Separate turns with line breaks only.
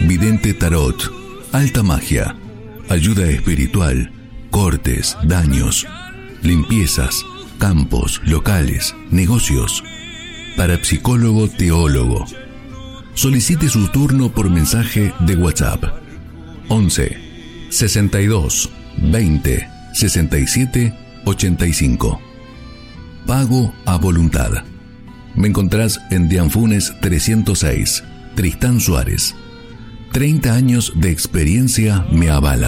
vidente tarot, alta magia, ayuda espiritual, cortes, daños, limpiezas, campos, locales, negocios. Parapsicólogo teólogo. Solicite su turno por mensaje de WhatsApp. 11 62 20 67 85. Pago a voluntad. Me encontrás en Dianfunes 306, Tristán Suárez. 30 años de experiencia me avalan.